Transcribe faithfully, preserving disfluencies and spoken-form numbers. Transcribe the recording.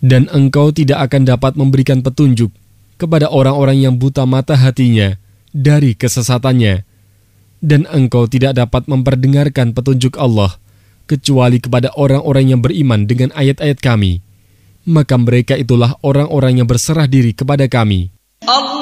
Dan engkau tidak akan dapat memberikan petunjuk kepada orang-orang yang buta mata hatinya dari kesesatannya. Dan engkau tidak dapat memperdengarkan petunjuk Allah kecuali kepada orang-orang yang beriman dengan ayat-ayat kami. Maka mereka itulah orang-orang yang berserah diri kepada kami.